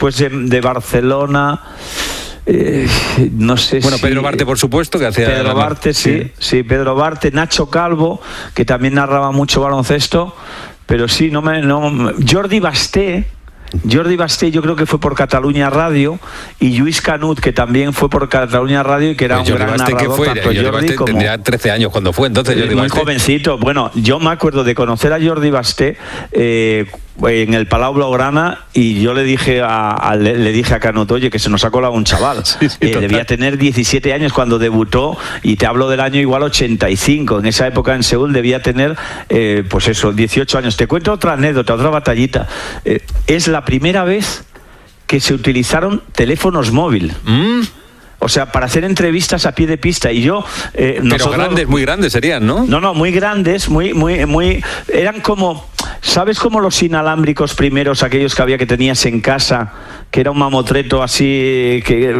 después de Barcelona... no sé bueno, si... Pedro Barte, por supuesto, que hacía... Pedro Barte, sí, Pedro Barte, Nacho Calvo, que también narraba mucho baloncesto, pero sí, Jordi Basté, yo creo que fue por Cataluña Radio, y Lluís Canut, que también fue por Cataluña Radio y que era un gran narrador. Jordi Basté tendría 13 años cuando fue, entonces Jordi muy Basté. Jovencito. Bueno, yo me acuerdo de conocer a Jordi Basté en el Palau Blaugrana, y yo le dije a Canut, oye, que se nos ha colado un chaval. Debía tener 17 años cuando debutó, y te hablo del año igual 85. En esa época en Seúl debía tener, pues eso, 18 años. Te cuento otra anécdota, otra batallita. Es la primera vez que se utilizaron teléfonos móviles. O sea, para hacer entrevistas a pie de pista. Y yo... pero grandes, muy grandes serían, ¿no? No, muy grandes, muy... Eran como... ¿Sabes cómo los inalámbricos primeros, aquellos que tenías en casa, que era un mamotreto así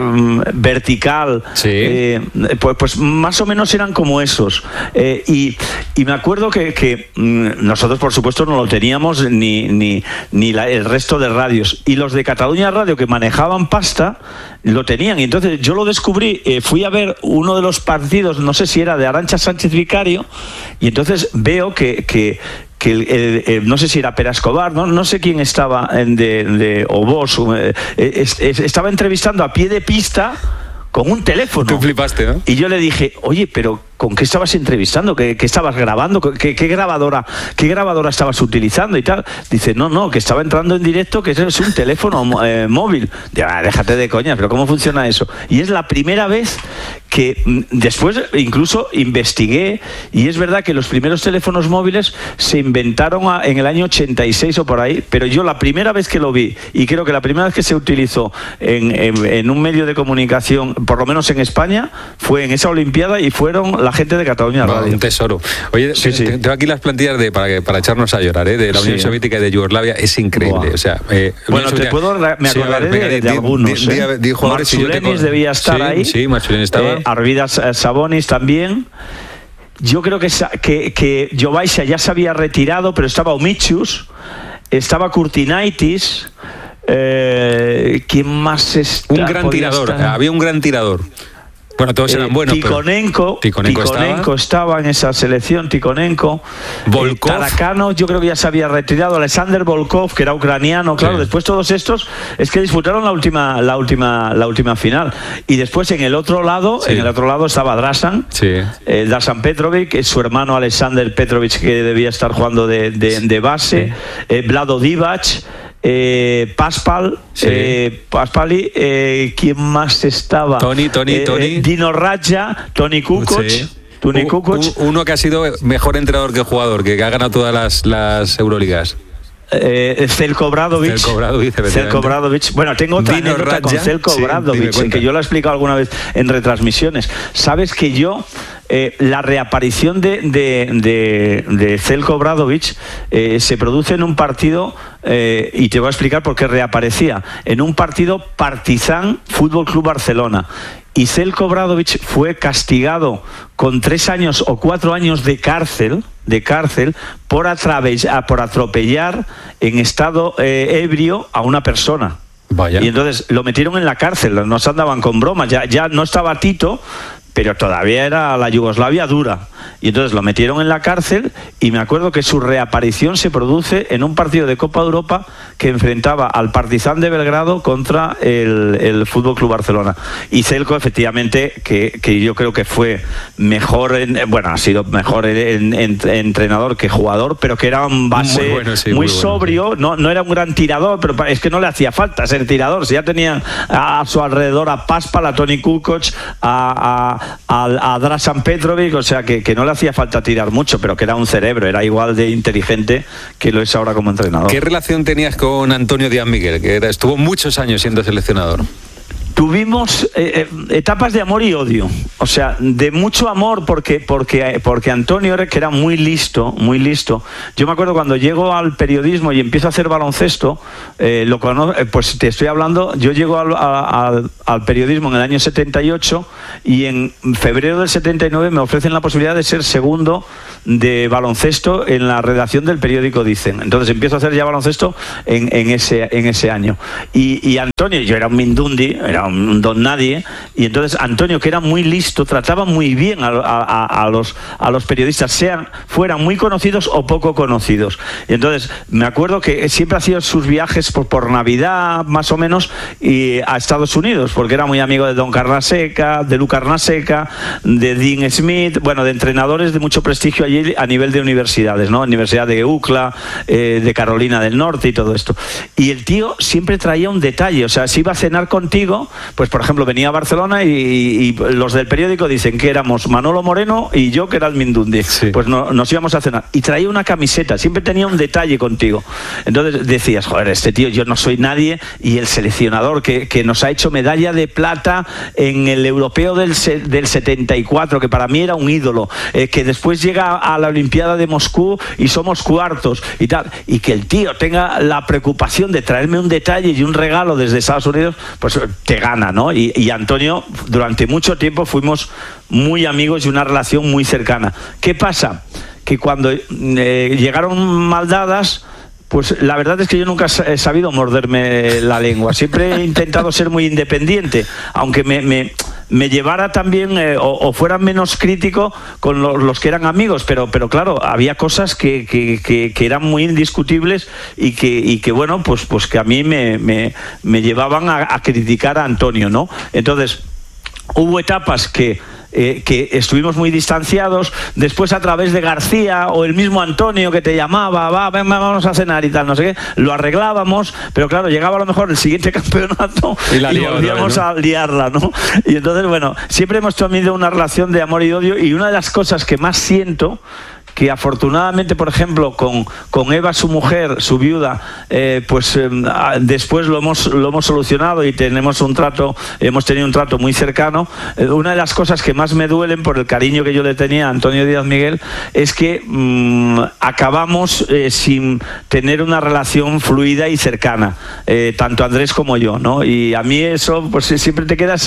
vertical? Sí. Pues más o menos eran como esos. Y me acuerdo que nosotros, por supuesto, no lo teníamos ni el resto de radios. Y los de Cataluña Radio, que manejaban pasta, lo tenían. Y entonces yo lo descubrí, fui a ver uno de los partidos, no sé si era de Arantxa Sánchez Vicario, y entonces veo que no sé si era Pere Escobar, no sé quién estaba o vos, estaba entrevistando a pie de pista con un teléfono. Tú flipaste, ¿no? Y yo le dije, oye, pero ¿con qué estabas entrevistando? ¿Qué estabas grabando? ¿Qué grabadora estabas utilizando y tal? Dice, no, que estaba entrando en directo, que eso es un teléfono móvil. Digo, déjate de coña, pero ¿cómo funciona eso? Y es la primera vez que después incluso investigué, y es verdad que los primeros teléfonos móviles se inventaron en el año 86 o por ahí, pero yo la primera vez que lo vi, y creo que la primera vez que se utilizó en un medio de comunicación, por lo menos en España, fue en esa Olimpiada, y fueron la gente de Cataluña Radio. Un tesoro. Oye, tengo aquí las plantillas para echarnos a llorar, de la Unión Soviética y de Yugoslavia. Es increíble. O sea, bueno, me acordaré de algunos. Marchulenis debía estar ahí. Sí, Marchulenis estaba. Arvidas Sabonis también. Yo creo que Jovaiša ya se había retirado, pero estaba Omichus, estaba Kurtinaitis. ¿Quién más está? Un gran tirador. Había un gran tirador. Bueno, todos eran buenos. Tikhonenko estaba en esa selección. Tikhonenko. Volkov. Tarakano, yo creo que ya se había retirado. Alexander Volkov, que era ucraniano. Claro, después todos estos es que disputaron la última final. Y después en el otro lado estaba Drasan. Drasan Petrovic, su hermano Alexander Petrovic, que debía estar jugando de base. Vlado Divac. Paspali, ¿quién más estaba? Tony. Dino Radja, Toni Kukoc. Uno que ha sido mejor entrenador que jugador, que ha ganado todas las Euroligas. Zeljko Obradovic. Bueno, tengo otra anécdota con Zeljko Obradovic, que yo lo he explicado alguna vez en retransmisiones. Sabes que yo la reaparición de Zeljko Obradovic se produce en un partido, y te voy a explicar por qué reaparecía, en un partido Partizan Fútbol Club Barcelona. Y Zeljko Obradovic fue castigado con 3 años o 4 años de cárcel por atropellar en estado ebrio a una persona. Vaya. Y entonces lo metieron en la cárcel, nos andaban con bromas, ya no estaba Tito, pero todavía era la Yugoslavia dura. Y entonces lo metieron en la cárcel, y me acuerdo que su reaparición se produce en un partido de Copa de Europa que enfrentaba al Partizan de Belgrado contra el Fútbol Club Barcelona. Y Zeljko, efectivamente, que yo creo que fue mejor, ha sido mejor entrenador que jugador, pero que era un base muy sobrio, no era un gran tirador, pero es que no le hacía falta ser tirador. Si ya tenían a su alrededor a Paspal, a Toni Kukoc, a Drasan Petrovic, o sea que no le hacía falta tirar mucho, pero que era un cerebro, era igual de inteligente que lo es ahora como entrenador. ¿Qué relación tenías con Antonio Díaz Miguel, que estuvo muchos años siendo seleccionador? Tuvimos etapas de amor y odio, o sea, de mucho amor porque Antonio, que era muy listo. Yo me acuerdo cuando llego al periodismo y empiezo a hacer baloncesto, pues te estoy hablando, yo llego al periodismo en el año 78 y en febrero del 79 me ofrecen la posibilidad de ser segundo de baloncesto en la redacción del periódico Dicen. Entonces empiezo a hacer ya baloncesto en ese año. Y Antonio, yo era un mindundi, era un don nadie, y entonces Antonio, que era muy listo, trataba muy bien a los periodistas, fueran muy conocidos o poco conocidos. Y entonces me acuerdo que siempre hacía sus viajes por Navidad, más o menos, y a Estados Unidos, porque era muy amigo de Don Carnaseca, de Lu Carnaseca, de Dean Smith, bueno, de entrenadores de mucho prestigio allí a nivel de universidades, ¿no? Universidad de UCLA, de Carolina del Norte y todo esto. Y el tío siempre traía un detalle, o sea, si iba a cenar contigo, pues por ejemplo venía a Barcelona y los del periódico dicen que éramos Manolo Moreno y yo, que era el Mindundi. Sí. Pues nos íbamos a cenar. Y traía una camiseta, siempre tenía un detalle contigo. Entonces decías, joder, este tío, yo no soy nadie, y el seleccionador que nos ha hecho medalla de plata en el europeo del 74, que para mí era un ídolo, que después llega a la Olimpiada de Moscú y somos cuartos y tal, y que el tío tenga la preocupación de traerme un detalle y un regalo desde Estados Unidos, pues te gana, ¿no? Y Antonio, durante mucho tiempo fuimos muy amigos y una relación muy cercana. ¿Qué pasa? Que cuando llegaron maldadas, pues la verdad es que yo nunca he sabido morderme la lengua. Siempre he intentado ser muy independiente, aunque me llevara también o fuera menos crítico con los que eran amigos, pero claro, había cosas que eran muy indiscutibles y que bueno, pues que a mí me llevaban a criticar a Antonio, ¿no? Entonces, hubo etapas que estuvimos muy distanciados. Después, a través de García o el mismo Antonio, que te llamaba, vamos a cenar y tal, no sé qué, lo arreglábamos, pero claro, llegaba a lo mejor el siguiente campeonato y volvíamos a liarla, ¿no? Y entonces, bueno, siempre hemos tenido una relación de amor y odio, y una de las cosas que más siento, que afortunadamente, por ejemplo, con Eva, su mujer, su viuda, después lo hemos solucionado y hemos tenido un trato muy cercano. Una de las cosas que más me duelen, por el cariño que yo le tenía a Antonio Díaz Miguel, es que acabamos sin tener una relación fluida y cercana, tanto Andrés como yo, ¿no? Y a mí eso, pues siempre te queda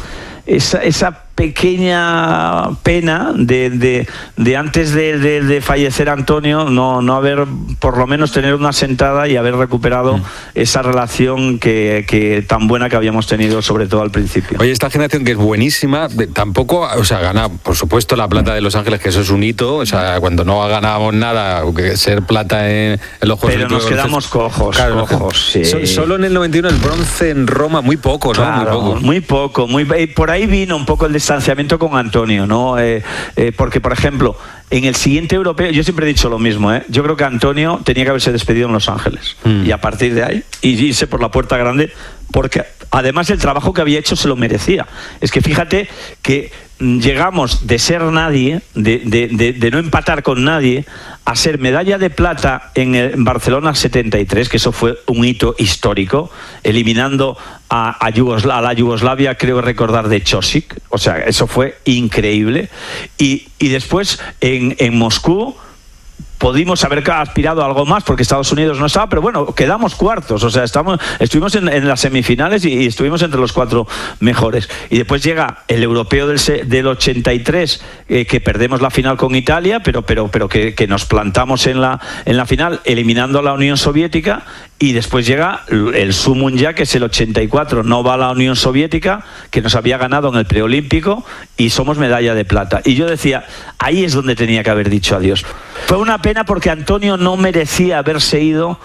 esa pequeña pena de antes de fallecer Antonio, no haber, por lo menos, tener una sentada y haber recuperado esa relación que tan buena que habíamos tenido, sobre todo al principio. Oye, esta generación, que es buenísima, tampoco, o sea, gana, por supuesto, la plata de Los Ángeles, que eso es un hito, o sea, cuando no ganábamos nada, ser plata en los Juegos. Pero nos quedamos cojos, claro, cojos, sí. Solo en el 91 el bronce en Roma, muy poco, ¿no? Claro, muy poco. Por ahí vino un poco el distanciamiento con Antonio, ¿no? Porque, por ejemplo, en el siguiente europeo, yo siempre he dicho lo mismo, yo creo que Antonio tenía que haberse despedido en Los Ángeles, y a partir de ahí irse por la puerta grande, porque además el trabajo que había hecho se lo merecía. Es que fíjate que llegamos de ser nadie, de no empatar con nadie, a ser medalla de plata en Barcelona 73, que eso fue un hito histórico, eliminando a la Yugoslavia, creo recordar, de Chosic. O sea, eso fue increíble. Y después en Moscú pudimos haber aspirado a algo más, porque Estados Unidos no estaba, pero bueno, quedamos cuartos, o sea, estuvimos en las semifinales y estuvimos entre los 4 mejores. Y después llega el europeo del 83, que perdemos la final con Italia, pero que nos plantamos en la final, eliminando a la Unión Soviética. Y después llega el sumum ya, que es el 84, no va a la Unión Soviética, que nos había ganado en el preolímpico, y somos medalla de plata. Y yo decía, ahí es donde tenía que haber dicho adiós. Fue una pena, porque Antonio no merecía haberse ido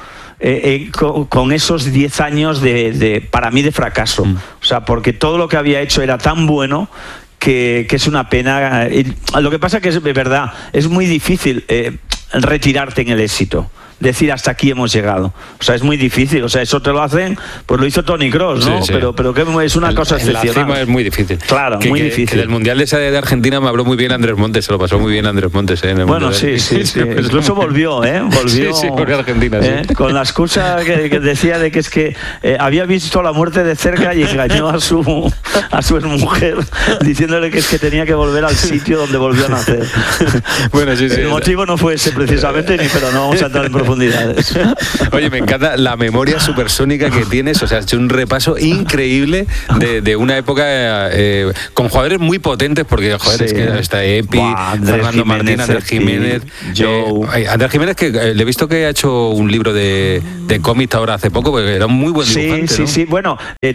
con esos 10 años para mí de fracaso. O sea, porque todo lo que había hecho era tan bueno que es una pena. Lo que pasa que es verdad, es muy difícil retirarte en el éxito. decir hasta aquí hemos llegado. O sea, es muy difícil. O sea, eso te lo hacen, pues lo hizo Toni Kroos, ¿no? Sí. Pero que es una cosa excepcional. La cima es muy difícil. Claro, muy difícil. Que del Mundial de Argentina me habló muy bien Andrés Montes, se lo pasó muy bien Andrés Montes en el Bueno, Mundial. sí. Incluso volvió. Volvió por Argentina, sí. Con la excusa que decía de que es que había visto la muerte de cerca y engañó a su exmujer diciéndole que es que tenía que volver al sitio donde volvió a nacer. Bueno, sí. El motivo no fue ese precisamente, pero no vamos a entrar en profundidades. Oye, me encanta la memoria supersónica que tienes, o sea, has hecho un repaso increíble de una época con jugadores muy potentes, porque joder, es que está Epi, Fernando Martín, Andrés Jiménez, Andrés Jiménez, que le he visto que ha hecho un libro de cómics ahora hace poco, porque era un muy buen dibujante, ¿no? Sí. Bueno,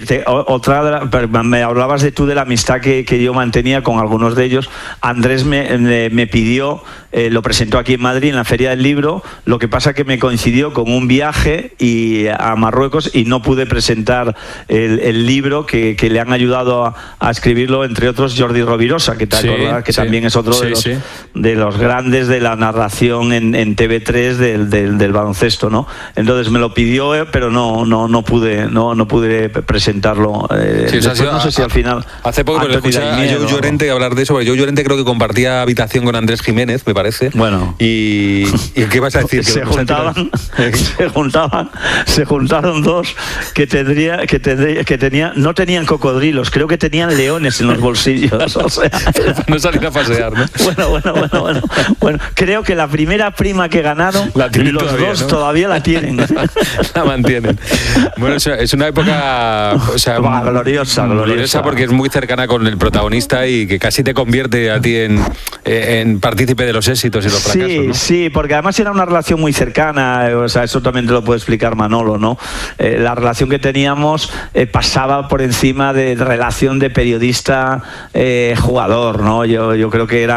me hablabas de la amistad que yo mantenía con algunos de ellos. Andrés me pidió, lo presentó aquí en Madrid en la Feria del Libro, lo que pasa que me coincidió con un viaje a Marruecos y no pude presentar el libro que le han ayudado a escribirlo, entre otros Jordi Rovirosa, que te acuerdas que también es otro de los grandes de la narración en TV3 del baloncesto, ¿no? Entonces me lo pidió, pero no pude presentarlo. No sé si al final. Hace poco le escuché a Joe Llorente hablar de eso, porque Joe Llorente creo que compartía habitación con Andrés Jiménez, me parece. Bueno. ¿Y qué vas a decir? Se juntaron dos que no tenían cocodrilos, creo que tenían leones en los bolsillos. O sea, no salir a pasear, ¿no? Bueno, creo que la primera prima que ganaron, los todavía, dos, ¿no? Todavía la tienen. La mantienen. Bueno, es una época, o sea, gloriosa, porque es muy cercana con el protagonista y que casi te convierte a ti en partícipe de los éxitos y los fracasos, ¿no? Sí, porque además era una relación muy cercana, o sea, eso también te lo puede explicar Manolo, ¿no? La relación que teníamos pasaba por encima de relación de periodista jugador, ¿no? Yo creo que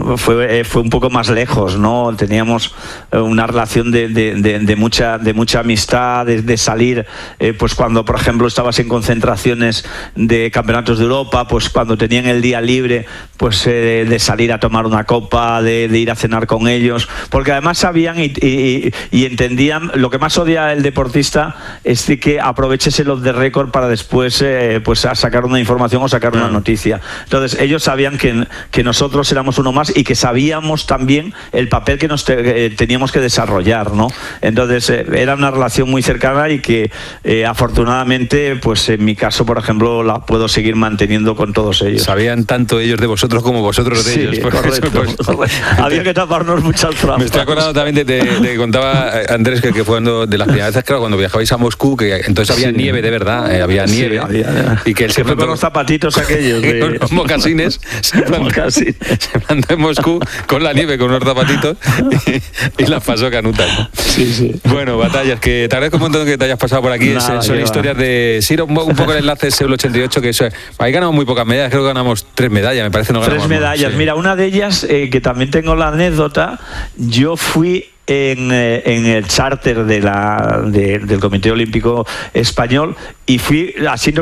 fue un poco más lejos, ¿no? Teníamos una relación de mucha amistad, de salir, pues cuando por ejemplo estabas en concentraciones de campeonatos de Europa, pues cuando tenían el día libre, pues de salir a tomar una copa, de ir a cenar con ellos, porque además sabían y entendían. Lo que más odia el deportista es de que aproveches el off the record para después pues a sacar una información o sacar una noticia. Entonces ellos sabían que nosotros éramos uno más y que sabíamos también el papel que nos teníamos que desarrollar, ¿no? Entonces era una relación muy cercana y que afortunadamente, pues en mi caso, por ejemplo, la puedo seguir manteniendo con todos ellos. Sabían tanto ellos de vosotros como vosotros de ellos. Correcto. Había que taparnos muchas trampas. Me estoy acordando también de que contaba Andrés que fue de las primeras veces, claro, cuando viajabais a Moscú, que entonces había nieve de verdad, había nieve. Y que él se fue con los zapatitos aquellos de los mocasines, se plantó en Moscú con la nieve, con unos zapatitos y las pasó canutas, ¿no? Sí. Bueno, Batallas, que te agradezco un montón que te hayas pasado por aquí. Son historias de... Sí, un poco el enlace Seúl 88, que eso, ahí ganamos muy pocas medallas, creo que ganamos 3 medallas, me parece. No ganamos 3 medallas, sí. Mira, una de ellas, que también tengo la anécdota, yo fui en el charter del Comité Olímpico Español y fui asiento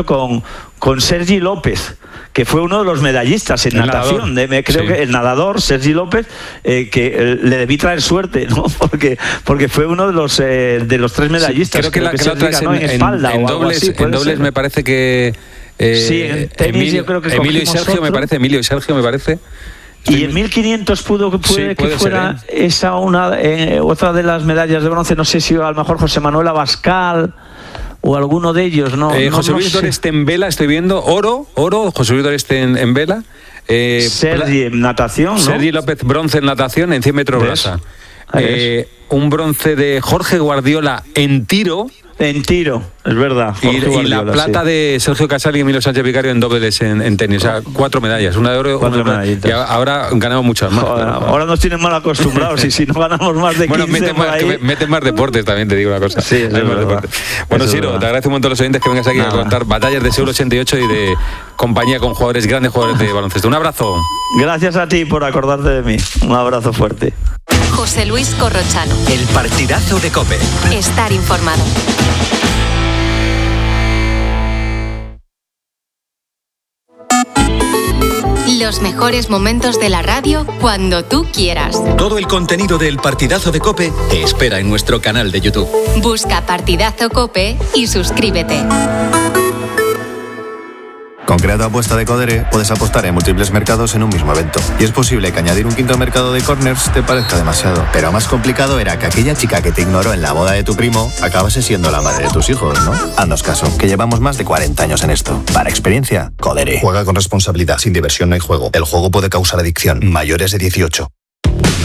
con Sergi López, que fue uno de los medallistas en natación. Creo que el nadador, Sergi López, que le debí traer suerte, ¿no? Porque fue uno de los 3 medallistas. Sí, creo que la otra es en espalda en dobles, así, en dobles me parece que... sí, en tenis yo creo que Emilio y Sergio me parece. Y en 1500 puede que fuera esa otra de las medallas de bronce, no sé si a lo mejor José Manuel Abascal o alguno de ellos, ¿no? José Luis Doreste en vela, estoy viendo, oro, José Luis Doreste en vela. Sergi en natación, ¿no? Sergi López bronce en natación en 100 metros brasa. Un bronce de Jorge Guardiola en tiro. En tiro, es verdad. Y la plata de Sergio Casal y Emilio Sánchez Vicario en dobles en tenis. O sea, 4 medallas, una de oro, 4 medallitas. Y ahora ganamos muchas más. Ahora nos tienen mal acostumbrados y si no ganamos más de 15 meten más deportes también, te digo una cosa. Sí, hay más deportes. Bueno, Siro, te agradezco un montón a los oyentes que vengas aquí a contar batallas de Seúl 88 y de compañía con grandes jugadores de baloncesto. Un abrazo. Gracias a ti por acordarte de mí. Un abrazo fuerte. José Luis Corrochano. El partidazo de COPE. Estar informado. Los mejores momentos de la radio cuando tú quieras. Todo el contenido del Partidazo de COPE te espera en nuestro canal de YouTube. Busca Partidazo COPE y suscríbete. Con Creato Apuesta de Codere puedes apostar en múltiples mercados en un mismo evento. Y es posible que añadir un quinto mercado de corners te parezca demasiado. Pero más complicado era que aquella chica que te ignoró en la boda de tu primo acabase siendo la madre de tus hijos, ¿no? Haznos caso, que llevamos más de 40 años en esto. Para experiencia, Codere. Juega con responsabilidad. Sin diversión no hay juego. El juego puede causar adicción. Mayores de 18.